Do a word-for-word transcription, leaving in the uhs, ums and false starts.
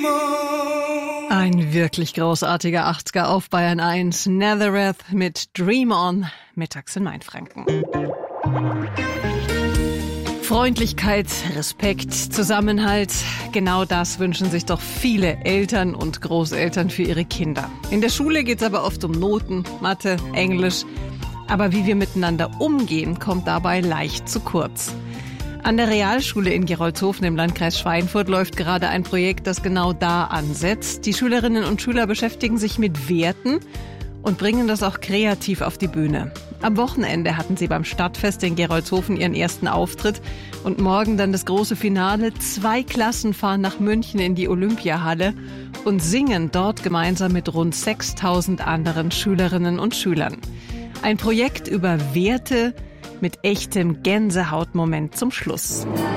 on. Ein wirklich großartiger achtziger auf Bayern eins. Nazareth mit Dream On, mittags in Mainfranken. Freundlichkeit, Respekt, Zusammenhalt, genau das wünschen sich doch viele Eltern und Großeltern für ihre Kinder. In der Schule geht es aber oft um Noten, Mathe, Englisch. Aber wie wir miteinander umgehen, kommt dabei leicht zu kurz. An der Realschule in Gerolzhofen im Landkreis Schweinfurt läuft gerade ein Projekt, das genau da ansetzt. Die Schülerinnen und Schüler beschäftigen sich mit Werten und bringen das auch kreativ auf die Bühne. Am Wochenende hatten sie beim Stadtfest in Gerolzhofen ihren ersten Auftritt und morgen dann das große Finale. Zwei Klassen fahren nach München in die Olympiahalle und singen dort gemeinsam mit rund sechstausend anderen Schülerinnen und Schülern. Ein Projekt über Werte mit echtem Gänsehautmoment zum Schluss.